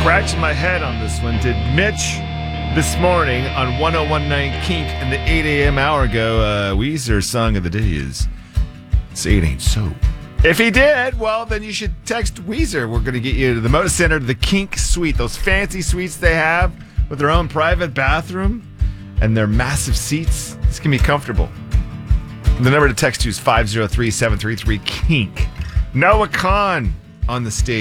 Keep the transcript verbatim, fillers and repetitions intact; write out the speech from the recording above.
Scratching my head on this one. Did Mitch this morning on one oh one point nine Kink in the eight a.m. hour go, uh, Weezer song of the day is Say It Ain't So. If he did, well, then you should text Weezer. We're going to get you to the Moda Center, the Kink Suite, those fancy suites they have with their own private bathroom and their massive seats. It's going to be comfortable. The number to text you is five oh three, seven three three, Kink. Noah Khan on the stage.